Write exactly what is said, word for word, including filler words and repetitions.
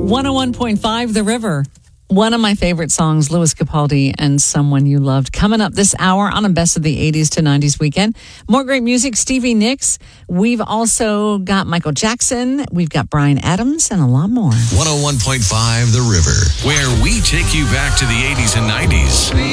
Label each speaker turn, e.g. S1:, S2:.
S1: one oh one point five The River. One of my favorite songs, Louis Capaldi and Someone You Loved. Coming up this hour on a Best of the eighties to nineties weekend. More great music, Stevie Nicks. We've also got Michael Jackson. We've got Bryan Adams and a lot more.
S2: one oh one point five The River, where we take you back to the eighties and nineties.